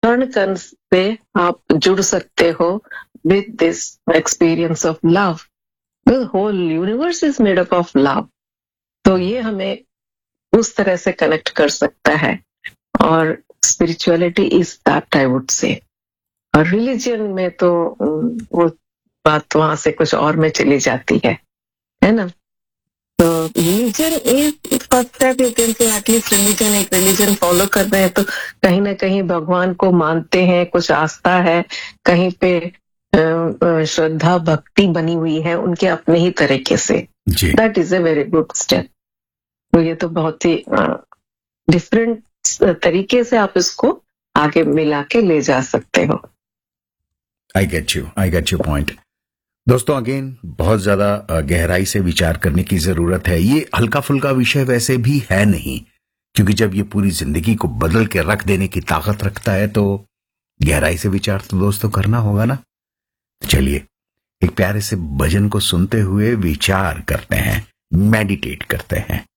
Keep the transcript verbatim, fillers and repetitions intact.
क्षण कण से आप जुड़ सकते हो with this experience of love. The whole universe is made up of love. तो ये हमें उस तरह से कनेक्ट कर सकता है, और spirituality is that, I would say. और रिलीजन में तो वो बात वहां से कुछ और में चली जाती है है ना। तो religion is first step, you can say at least religion, एक रिलीजन फॉलो कर रहे हैं तो कहीं ना कहीं भगवान को मानते हैं, कुछ आस्था है, कहीं पे श्रद्धा भक्ति बनी हुई है उनके अपने ही तरीके से। That is a very good step. तो ये तो बहुत ही डिफरेंट तरीके से आप इसको आगे मिला के ले जा सकते हो। I get you, I get your point. दोस्तों, अगेन बहुत ज्यादा गहराई से विचार करने की जरूरत है। ये हल्का फुल्का विषय वैसे भी है नहीं, क्योंकि जब ये पूरी जिंदगी को बदल के रख देने की ताकत रखता है तो गहराई से विचार तो दोस्तों करना होगा ना। तो चलिए एक प्यारे से भजन को सुनते हुए विचार करते हैं, मेडिटेट करते हैं।